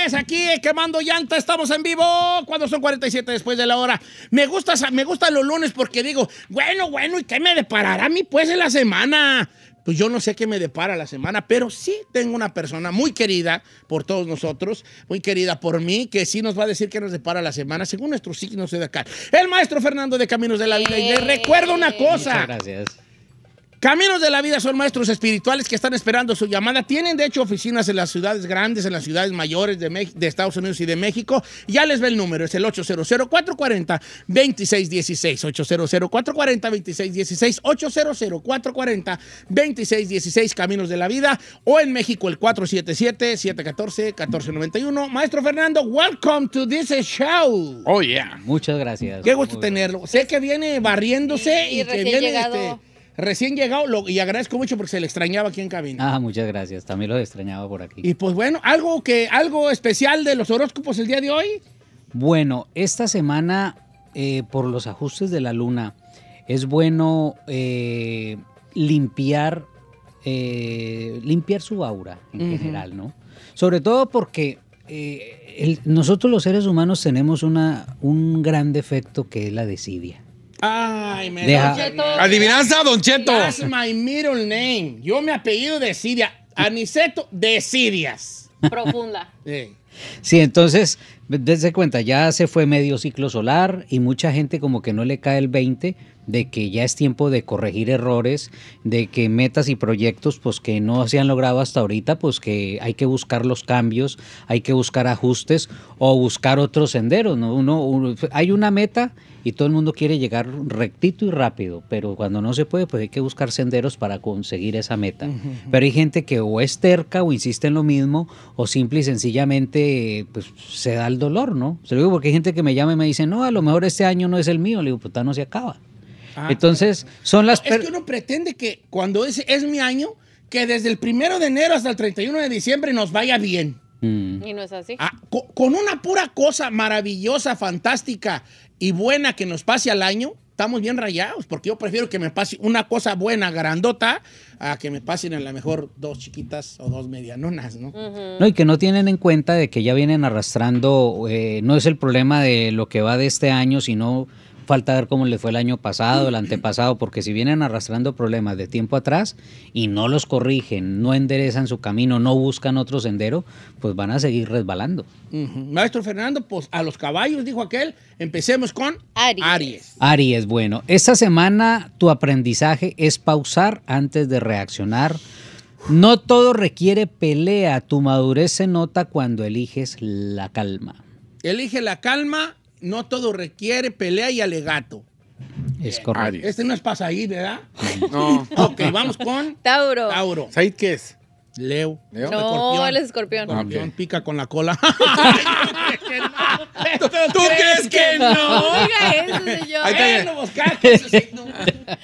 lunes, aquí quemando llanta, estamos en vivo. Cuando son 47 después de la hora. Me gustan los lunes porque digo, bueno, ¿y qué me deparará a mí pues en la semana? Pues yo no sé qué me depara la semana, pero sí tengo una persona muy querida por todos nosotros, muy querida por mí, que sí nos va a decir qué nos depara la semana, según nuestro signo zodiacal. El maestro Fernando de Caminos de la Vida. Y le recuerdo una cosa. Muchas gracias. Caminos de la Vida son maestros espirituales que estestán esperando su llamada. Tienen, de hecho, oficinas en las ciudades grandes, en las ciudades mayores de Estados Unidos y de México. Ya les ve el número, es el 800-440-2616. 800-440-2616. 800-440-2616, Caminos de la Vida. O en México, el 477-714-1491. Maestro Fernando, welcome to this show. Oh, yeah. Muchas gracias. Qué gusto tenerlo. Sé que viene barriéndose y que viene... Recién llegado, y agradezco mucho porque se le extrañaba aquí en cabina. Muchas gracias. También lo extrañaba por aquí. Y pues bueno, algo especial de los horóscopos el día de hoy. Bueno, esta semana, por los ajustes de la luna, es bueno limpiar su aura en general, ¿no? Sobre todo porque nosotros los seres humanos tenemos un gran defecto que es la desidia. Ay, me Adivinanza, Don Cheto. That's my middle name. Yo me apellido Desidia. Aniceto Desidias. Profunda. Sí, entonces, desde cuenta, ya se fue medio ciclo solar y mucha gente como que no le cae el 20 de que ya es tiempo de corregir errores, de que metas y proyectos pues que no se han logrado hasta ahorita, pues que hay que buscar los cambios, hay que buscar ajustes o buscar otros senderos, ¿no? Hay una meta y todo el mundo quiere llegar rectito y rápido, pero cuando no se puede, pues hay que buscar senderos para conseguir esa meta. Pero hay gente que o es terca o insiste en lo mismo o simple y sencillamente pues se da el dolor, ¿no? Se lo digo porque hay gente que me llama y me dice, no, a lo mejor este año no es el mío. Le digo, puta, no se acaba. Entonces, son las... Es que uno pretende que cuando es mi año, que desde el 1 de enero hasta el 31 de diciembre nos vaya bien. Y no es así. Con una pura cosa maravillosa, fantástica y buena que nos pase al año, estamos bien rayados, porque yo prefiero que me pase una cosa buena, grandota, a que me pasen a lo mejor 2 chiquitas o 2 medianonas, ¿no? No, y que no tienen en cuenta de que ya vienen arrastrando, no es el problema de lo que va de este año, sino... Falta ver cómo le fue el año pasado, el antepasado, porque si vienen arrastrando problemas de tiempo atrás y no los corrigen, no enderezan su camino, no buscan otro sendero, pues van a seguir resbalando. Maestro Fernando, pues a los caballos, dijo aquel, empecemos con Aries. Aries, bueno, esta semana tu aprendizaje es pausar antes de reaccionar. No todo requiere pelea, tu madurez se nota cuando eliges la calma. Elige la calma. No todo requiere pelea y alegato. Es correcto. Este no es pasaí, ¿verdad? No. Ok, vamos con Tauro. ¿Sabes qué es? Leo. No, él es escorpión. Escorpión, pica con la cola. ¿Tú crees que no? No diga eso, señor.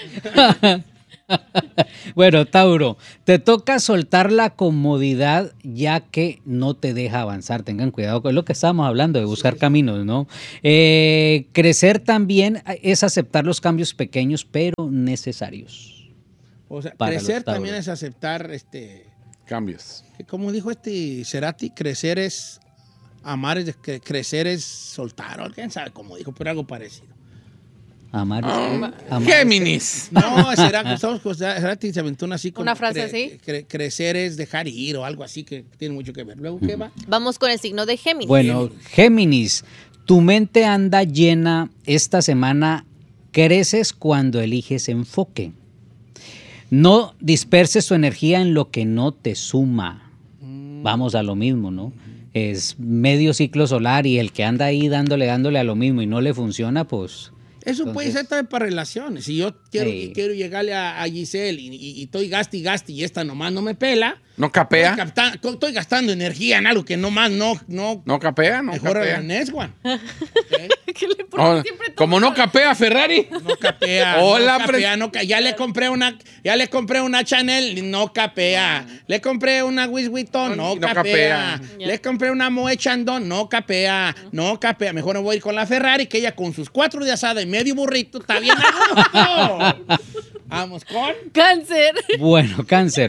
Bueno, Tauro, te toca soltar la comodidad ya que no te deja avanzar. Tengan cuidado con lo que estábamos hablando de buscar caminos, ¿no? Crecer también es aceptar los cambios pequeños pero necesarios. O sea, crecer también es aceptar cambios. Como dijo Cerati, crecer es amar, crecer es soltar, o quién sabe cómo dijo, pero algo parecido. Amar. Géminis. No, Cerati se aventó así como una frase así. Crecer es dejar ir o algo así que tiene mucho que ver. Luego, ¿qué va? Vamos con el signo de Géminis. Bueno, Géminis, tu mente anda llena esta semana. Creces cuando eliges enfoque. No disperses tu energía en lo que no te suma. Vamos a lo mismo, ¿no? Es medio ciclo solar y el que anda ahí dándole a lo mismo y no le funciona, pues... Eso entonces, puede ser también para relaciones. Si yo quiero llegarle a Giselle y estoy gasti y esta nomás no me pela. ¿No capea? Estoy gastando energía en algo que nomás no capea, no mejor capea. La Neswan. ¿Qué le pones siempre como no capea Ferrari. No capea. Hola, no capea, ya le compré una Chanel, no capea. Le compré una Louis Vuitton, no capea. Le compré una Moët Chandon, no capea. No capea. Mejor me voy a ir con la Ferrari, que ella con sus 4 de asada y medio burrito está bien a gusto. Vamos con Cáncer. Bueno, Cáncer.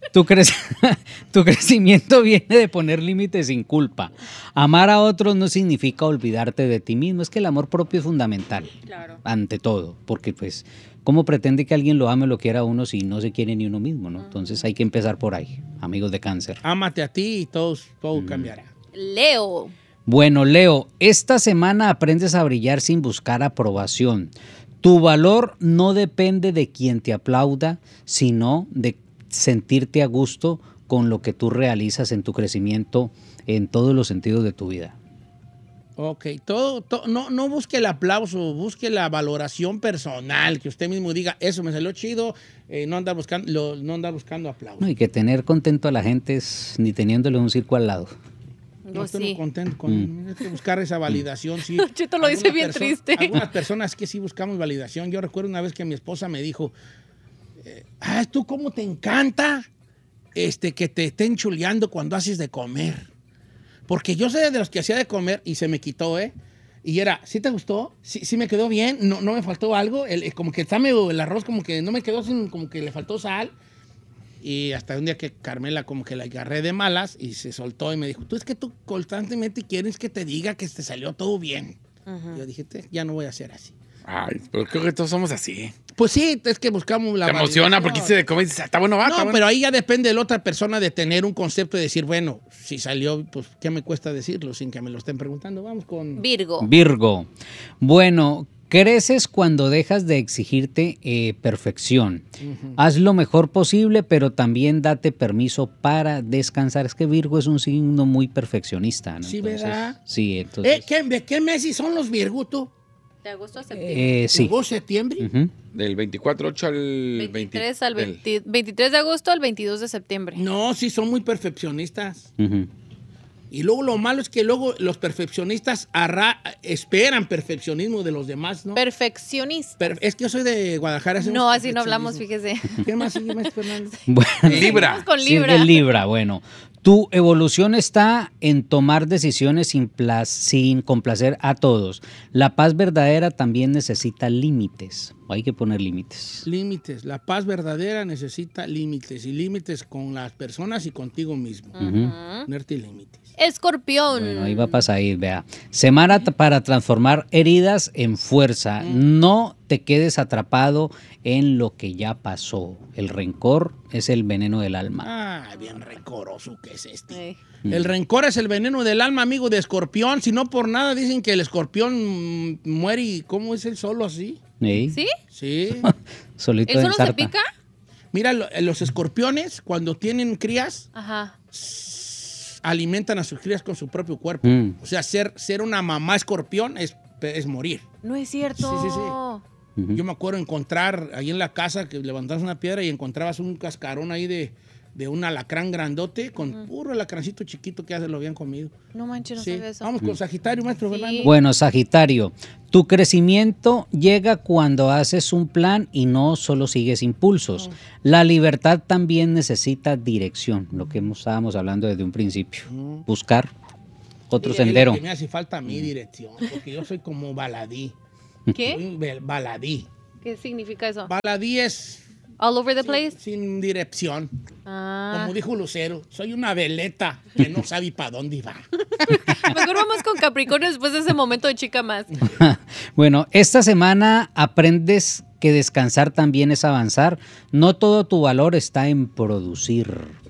Tu, cre- tu crecimiento viene de poner límites sin culpa. Amar a otros no significa olvidarte de ti mismo. Es que el amor propio es fundamental. Claro. Ante todo. Porque, pues, ¿cómo pretende que alguien lo ame o lo quiera a uno si no se quiere ni uno mismo, ¿no? Entonces hay que empezar por ahí, amigos de Cáncer. Ámate a ti y todo cambiará. Leo. Bueno, Leo, esta semana aprendes a brillar sin buscar aprobación. Tu valor no depende de quien te aplauda, sino de sentirte a gusto con lo que tú realizas en tu crecimiento en todos los sentidos de tu vida. Ok, no busque el aplauso, busque la valoración personal, que usted mismo diga, eso me salió chido, no andar buscando aplauso. No, y que tener contento a la gente es ni teniéndole un circo al lado. No estoy sí. contento con hay que buscar esa validación, sí. Cheto lo dice bien triste. Algunas personas que sí buscamos validación. Yo recuerdo una vez que mi esposa me dijo, ¿tú cómo te encanta que te estén chuleando cuando haces de comer? Porque yo soy de los que hacía de comer y se me quitó, Y era, ¿sí te gustó? ¿Sí me quedó bien? ¿No me faltó algo? Como que está medio el arroz, como que no me quedó sin, como que le faltó sal. Y hasta un día que Carmela como que la agarré de malas y se soltó y me dijo, es que tú constantemente quieres que te diga que te salió todo bien. Y yo dije, ya no voy a hacer así. Ay, pero creo que todos somos así. Pues sí, es que buscamos la Te emociona validación. porque hice de comer y dices, está bueno, va, No, está bueno. pero ahí ya depende de la otra persona de tener un concepto de decir, bueno, si salió, pues, ¿qué me cuesta decirlo sin que me lo estén preguntando? Vamos con... Virgo. Virgo. Bueno, creces cuando dejas de exigirte perfección. Haz lo mejor posible, pero también date permiso para descansar. Es que Virgo es un signo muy perfeccionista, ¿no? Sí, Entonces, ¿verdad? sí, entonces... ¿De qué meses son los Virgo, tú? De agosto a septiembre. sí. ¿Agosto, septiembre? Ujú. Del 24-8 al 23 al 23 de agosto al 22 de septiembre. No, sí, son muy perfeccionistas. Ujú. Y luego lo malo es que luego los perfeccionistas esperan perfeccionismo de los demás, ¿no? Perfeccionista. Es que yo soy de Guadalajara. hacemos No, así no hablamos, perfeccionismo. fíjese. ¿Qué más sigue, maestro Fernández? Bueno, Libra. Vamos con sigue Libra. Libra, bueno. Tu evolución está en tomar decisiones sin complacer a todos. La paz verdadera también necesita límites. Hay que poner límites. Límites. La paz verdadera necesita límites. Y límites con las personas y contigo mismo. Ponerte límites. Escorpión. Bueno, ahí va a pasar, vea. Semana para transformar heridas en fuerza. No te quedes atrapado en lo que ya pasó. El rencor es el veneno del alma. Ah, bien rencoroso que es este. Sí. El rencor es el veneno del alma, amigo de escorpión. Si no por nada dicen que el escorpión muere y ¿cómo es él solo así? ¿Sí? ¿Sí? Sí. Solito ¿Él solo se ensarta. pica? Mira, los escorpiones cuando tienen crías Ajá. alimentan a sus crías con su propio cuerpo. Mm. O sea, ser una mamá escorpión es morir. No es cierto. Sí, sí, sí. Ujú. Yo me acuerdo encontrar ahí en la casa que levantabas una piedra y encontrabas un cascarón ahí de un alacrán grandote con puro alacrancito chiquito que ya se lo habían comido. No manches, no Sí. sabía eso. Vamos con Sagitario, maestro Sí. Fernando. Bueno, Sagitario, tu crecimiento llega cuando haces un plan y no solo sigues impulsos. La libertad también necesita dirección, lo que estábamos hablando desde un principio. Buscar otro Mire, sendero. que me hace falta mi dirección, porque yo soy como baladí. ¿Qué? Soy baladí. ¿Qué significa eso? Baladí es All over the place. sin dirección. Ah. Como dijo Lucero, soy una veleta que no sabe para dónde va. Mejor vamos con Capricornio después de ese momento de chica más. Bueno, esta semana aprendes que descansar también es avanzar. No todo tu valor está en producir.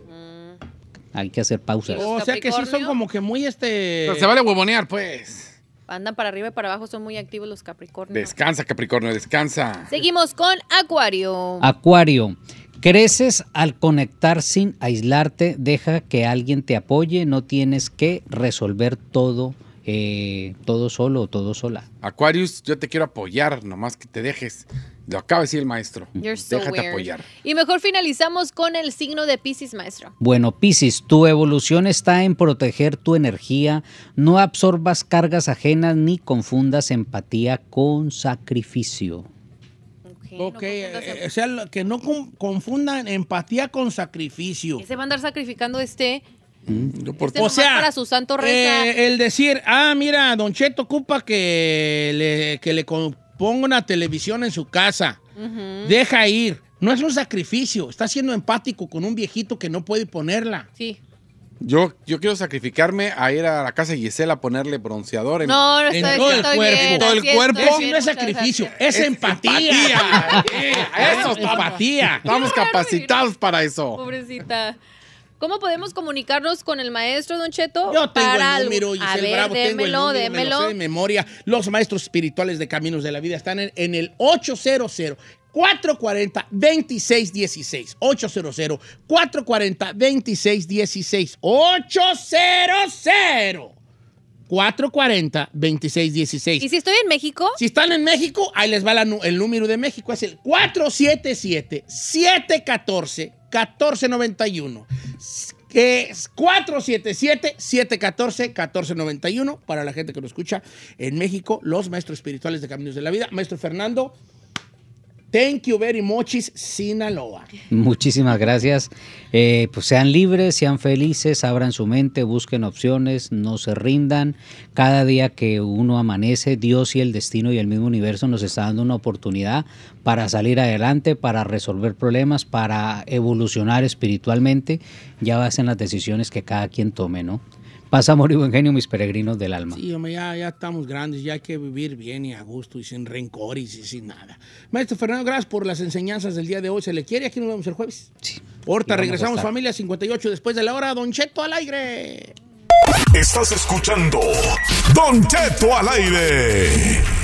Hay que hacer pausas. Los O sea que sí son Capricornio. como que muy Pero se vale huevonear, pues. Andan para arriba y para abajo, son muy activos los Capricornios. Descansa, Capricornio, descansa. Seguimos con Acuario. Acuario, creces al conectar sin aislarte, deja que alguien te apoye, no tienes que resolver todo solo o todo sola. Aquarius, yo te quiero apoyar, nomás que te dejes. Lo acaba de decir el maestro. You're so Déjate weird. apoyar. Y mejor finalizamos con el signo de Piscis, maestro. Bueno, Piscis, tu evolución está en proteger tu energía, no absorbas cargas ajenas ni confundas empatía con sacrificio. Ok, o sea, que no confundan empatía con sacrificio. ¿Qué se va a andar sacrificando Yo por Este nomás para su santo reza. El decir, mira, Don Cheto ocupa que le ponga una televisión en su casa. Deja ir. No es un sacrificio. Está siendo empático con un viejito que no puede ponerla. Sí. Yo quiero sacrificarme a ir a la casa de Gisela a ponerle bronceador en... No, no En estoy, todo el estoy cuerpo. bien, Todo el así cuerpo. estoy Eso bien, no es muchas sacrificio, gracias. es empatía. Eso Es empatía. Estamos capacitados para eso. Pobrecita. ¿Cómo podemos comunicarnos con el maestro, Don Cheto? Yo tengo Para el número, algo? A Giselle ver, Bravo, tengo el démelo, número, me démelo. lo sé de memoria. Los maestros espirituales de Caminos de la Vida están en el 800-440-2616. 800-440-2616. 800-440-2616. ¿Y si estoy en México? Si están en México, ahí les va el número de México. Es el 477-714-1491. Es 477-714-1491. Para la gente que lo escucha en México, los maestros espirituales de Caminos de la Vida. Maestro Fernando, thank you very much, Sinaloa. Muchísimas gracias. Pues sean libres, sean felices, abran su mente, busquen opciones, no se rindan. Cada día que uno amanece, Dios y el destino y el mismo universo nos está dando una oportunidad para salir adelante, para resolver problemas, para evolucionar espiritualmente. Ya hacen las decisiones que cada quien tome, ¿no? Paz, amor y buen genio, mis peregrinos del alma. Sí, hombre, ya estamos grandes, ya hay que vivir bien y a gusto y sin rencores y sin nada. Maestro Fernando, gracias por las enseñanzas del día de hoy. Se le quiere, aquí nos vemos el jueves. Sí. Ahorita Y vamos regresamos, a estar. familia, 58 después de la hora. Don Cheto al aire. Estás escuchando Don Cheto al aire.